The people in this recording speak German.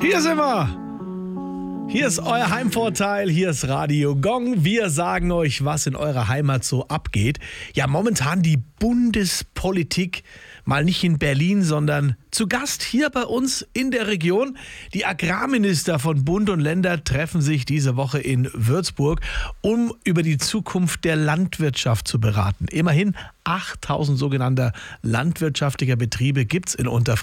Hier sind wir. Hier ist euer Heimvorteil, hier ist Radio Gong. Wir sagen euch, was in eurer Heimat so abgeht. Ja, momentan die Bundespolitik, mal nicht in Berlin, sondern zu Gast hier bei uns in der Region. Die Agrarminister von Bund und Länder treffen sich diese Woche in Würzburg, um über die Zukunft der Landwirtschaft zu beraten. Immerhin 8000 sogenannter landwirtschaftlicher Betriebe gibt es in Unterfranken.